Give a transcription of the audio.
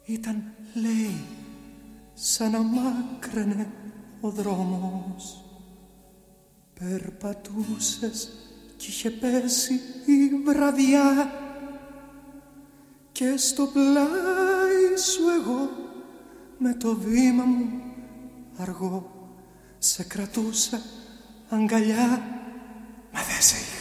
Ήταν, λέει, σαν να μάκραινε ο δρόμος. Περπατούσες κι είχε πέσει η βραδιά και στο πλάι σου εγώ με το βήμα μου αργό σε κρατούσα αγκαλιά. Μα δεν σε είχα